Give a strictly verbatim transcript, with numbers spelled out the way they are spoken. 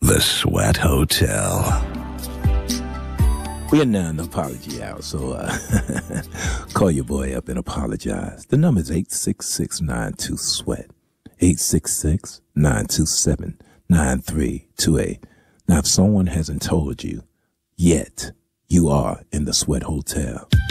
The Sweat Hotel. We're now in the apology hour, so uh, call your boy up and apologize. The number is eight six six, nine two, SWEAT, eight six six, nine two seven, nine three two eight. Now, if someone hasn't told you yet, you are in the Sweat Hotel.